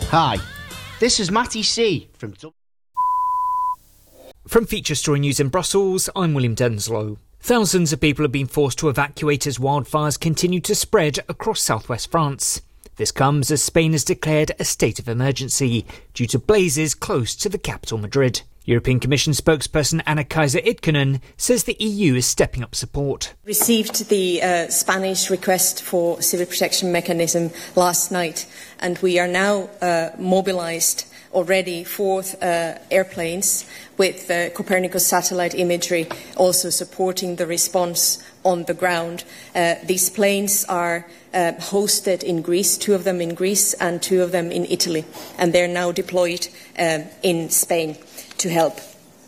Hi, this is Matty C. From Feature Story News in Brussels, I'm William Denslow. Thousands of people have been forced to evacuate as wildfires continue to spread across southwest France. This comes as Spain has declared a state of emergency due to blazes close to the capital, Madrid. European Commission spokesperson Anna Kaiser-Itkinen says the EU is stepping up support. Received the Spanish request for civil protection mechanism last night, and we are now mobilised already 4 airplanes with Copernicus satellite imagery also supporting the response on the ground. These planes are hosted in Greece, 2 of them in Greece and 2 of them in Italy, and they're now deployed in Spain to help.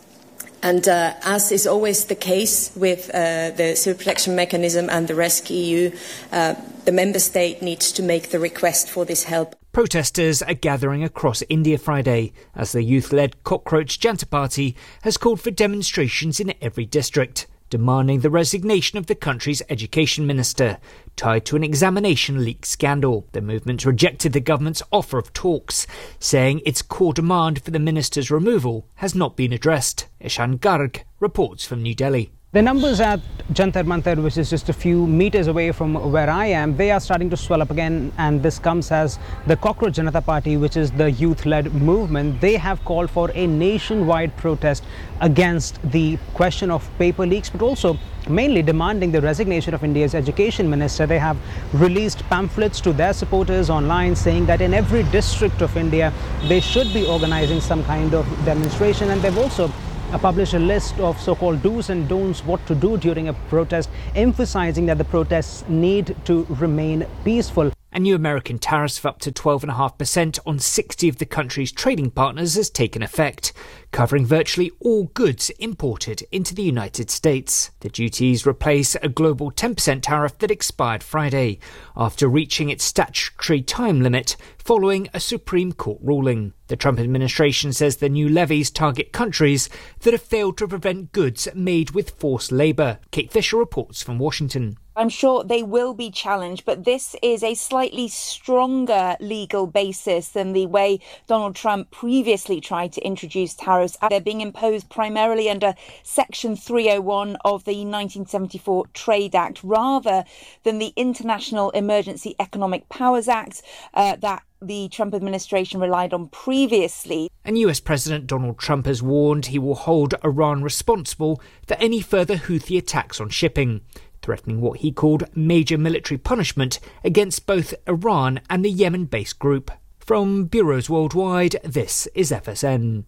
And as is always the case with the civil protection mechanism and the rescEU, the member state needs to make the request for this help. Protesters are gathering across India Friday as the youth-led Cockroach Janta Party has called for demonstrations in every district, demanding the resignation of the country's education minister, tied to an examination leak scandal. The movement rejected the government's offer of talks, saying its core demand for the minister's removal has not been addressed. Ishan Garg reports from New Delhi. The numbers at Jantar Mantar, which is just a few meters away from where I am, they are starting to swell up again, and this comes as the Cockroach Janata Party, which is the youth-led movement, they have called for a nationwide protest against the question of paper leaks, but also mainly demanding the resignation of India's education minister. They have released pamphlets to their supporters online saying that in every district of India, they should be organizing some kind of demonstration, and they've also published a list of so-called do's and don'ts, what to do during a protest, emphasizing that the protests need to remain peaceful. A new American tariff of up to 12.5% on 60 of the country's trading partners has taken effect, covering virtually all goods imported into the United States. The duties replace a global 10% tariff that expired Friday, after reaching its statutory time limit following a Supreme Court ruling. The Trump administration says the new levies target countries that have failed to prevent goods made with forced labour. Kate Fisher reports from Washington. I'm sure they will be challenged, but this is a slightly stronger legal basis than the way Donald Trump previously tried to introduce tariffs. They're being imposed primarily under Section 301 of the 1974 Trade Act, rather than the International Emergency Economic Powers Act that the Trump administration relied on previously. And US President Donald Trump has warned he will hold Iran responsible for any further Houthi attacks on shipping, threatening what he called major military punishment against both Iran and the Yemen-based group. From bureaus worldwide, this is FSN.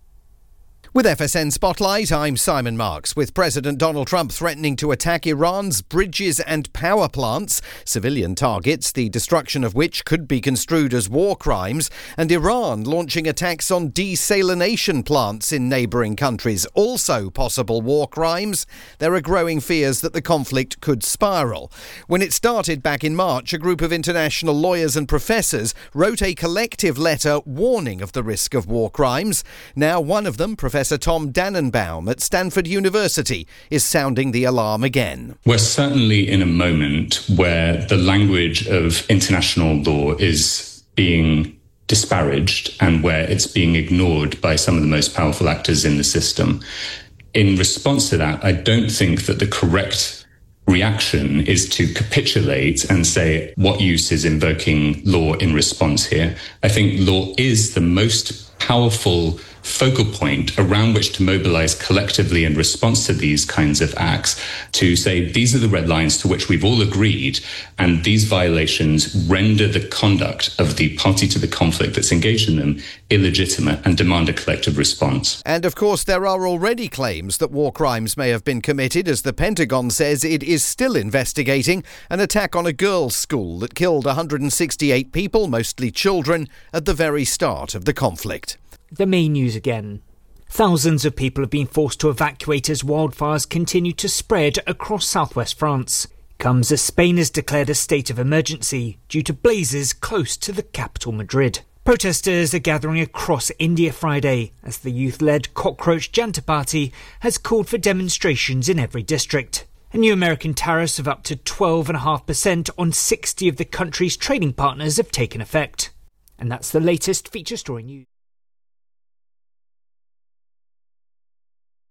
With FSN Spotlight, I'm Simon Marks. With President Donald Trump threatening to attack Iran's bridges and power plants, civilian targets, the destruction of which could be construed as war crimes, and Iran launching attacks on desalination plants in neighbouring countries, also possible war crimes, there are growing fears that the conflict could spiral. When it started back in March, a group of international lawyers and professors wrote a collective letter warning of the risk of war crimes. Now one of them, Professor Tom Dannenbaum at Stanford University, is sounding the alarm again. We're certainly in a moment where the language of international law is being disparaged and where it's being ignored by some of the most powerful actors in the system. In response to that, I don't think that the correct reaction is to capitulate and say, what use is invoking law in response here? I think law is the most powerful focal point around which to mobilize collectively in response to these kinds of acts, to say these are the red lines to which we've all agreed, and these violations render the conduct of the party to the conflict that's engaged in them illegitimate and demand a collective response. And of course there are already claims that war crimes may have been committed, as the Pentagon says it is still investigating an attack on a girls' school that killed 168 people, mostly children, at the very start of the conflict. The main news again. Thousands of people have been forced to evacuate as wildfires continue to spread across southwest France. Comes as Spain has declared a state of emergency due to blazes close to the capital, Madrid. Protesters are gathering across India Friday as the youth-led Cockroach Janta Party has called for demonstrations in every district. A new American tariff of up to 12.5% on 60 of the country's trading partners have taken effect. And that's the latest Feature Story news.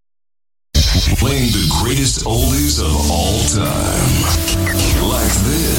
Playing the greatest oldies of all time. Like this.